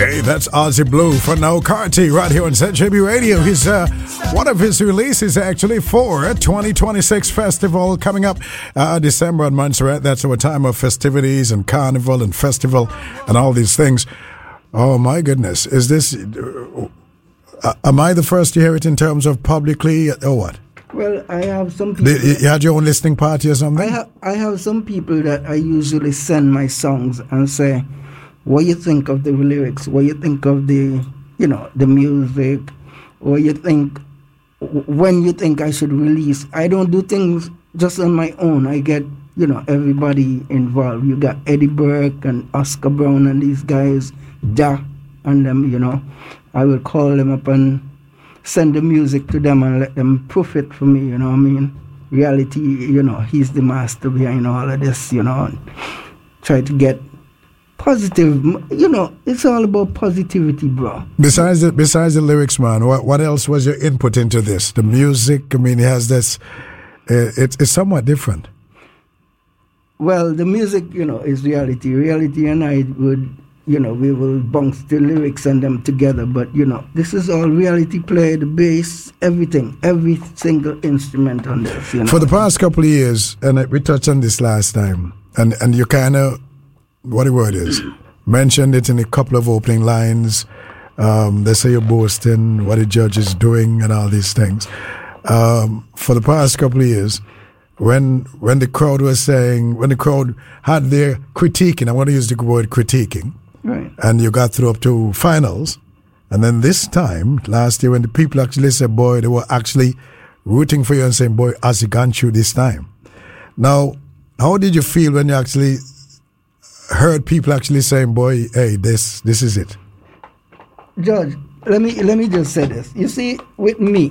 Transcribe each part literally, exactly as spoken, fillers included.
Hey, that's Ozzy Blue from No Carty right here on Z J B Radio. His uh, one of his releases actually for twenty twenty-six festival coming up uh, December on Montserrat. That's our time of festivities and carnival and festival and all these things. Oh my goodness, is this? Uh, am I the first to hear it in terms of publicly or what? Well, I have some people. You, you had your own listening party or something? I have, I have some people that I usually send my songs and say, what you think of the lyrics, what you think of the, you know, the music, or you think, when you think I should release. I don't do things just on my own. I get, you know, everybody involved. You got Eddie Burke and Oscar Brown and these guys, Da, and them, you know. I will call them up and send the music to them and let them proof it for me, you know what I mean? Reality, you know, he's the master behind all of this, you know, and try to get positive, you know, it's all about positivity, bro. Besides the, besides the lyrics, man, what what else was your input into this? The music, I mean, it has this, uh, it's, it's somewhat different. Well, the music, you know, is reality. Reality and I would, you know, we will bounce the lyrics and them together, but, you know, this is all reality play, the bass, everything, every single instrument on this, you know. For the past couple of years, and we touched on this last time, and, and you kind of, what the word is, mentioned it in a couple of opening lines. Um, they say you're boasting, what the judge is doing, and all these things. Um, for the past couple of years, when when the crowd was saying, when the crowd had their critiquing, I want to use the word critiquing, right, and you got through up to finals, and then this time, last year, when the people actually said, boy, they were actually rooting for you and saying, boy, has he gone through this time? Now, how did you feel when you actually heard people actually saying, boy, hey, this this is it? Judge, let me let me just say this. You see, with me,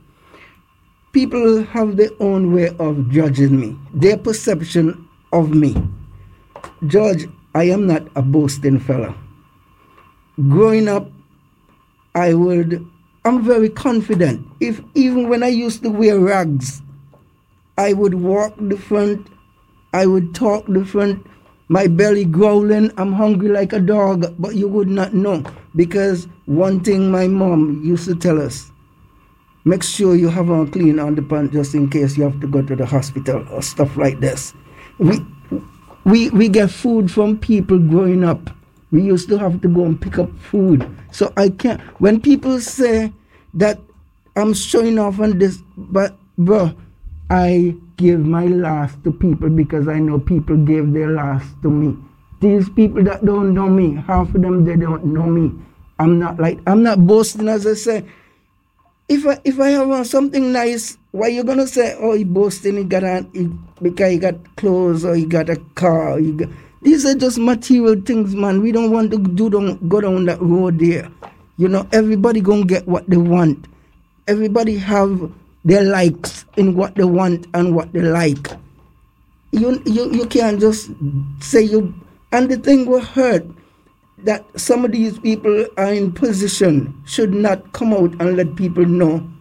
people have their own way of judging me, their perception of me. Judge, I am not a boasting fella. Growing up, I would, I'm very confident. If even when I used to wear rags, I would walk different, I would talk different, my belly growling, I'm hungry like a dog, but you would not know. Because one thing my mom used to tell us, make sure you have on clean underpants just in case you have to go to the hospital or stuff like this. We, we, we get food from people growing up. We used to have to go and pick up food. So I can't, when people say that I'm showing off on this, but bro, I give my last to people because I know people gave their last to me. These people that don't know me, half of them, they don't know me. I'm not like, I'm not boasting, as I say. If I if I have on something nice, why you gonna say, oh, he boasting, he got on, he, because he got clothes or he got a car. He got, these are just material things, man. We don't want to do don't go down that road there. You know, everybody gonna get what they want. Everybody have their likes in what they want and what they like. You you you can't just say you. And the thing will hurt that some of these people are in position should not come out and let people know